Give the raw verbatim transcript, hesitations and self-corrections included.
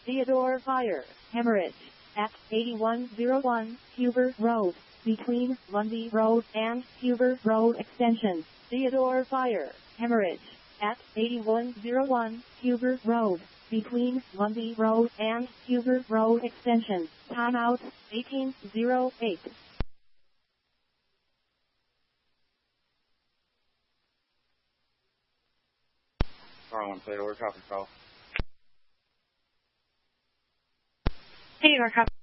Theodore Fire, hemorrhage, at eighty-one oh one, Huber Road, between Lundy Road and Huber Road Extension. Theodore Fire, hemorrhage, at eighty-one oh one, Huber Road, between Lundy Road and Huber Road Extension. Timeout, eighteen oh eight. Car one, Theodore, copy call. Theodore, copy.